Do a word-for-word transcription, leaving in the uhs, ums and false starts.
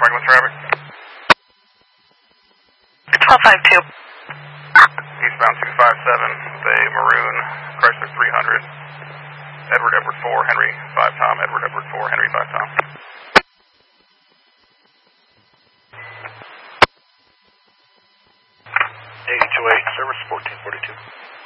Franklin traffic. twelve five two. Eastbound two five seven, Bay Maroon, Chrysler three hundred. Edward Edward four, Henry five Tom, Edward Edward four, Henry five Tom. eighty two eight, service fourteen forty-two.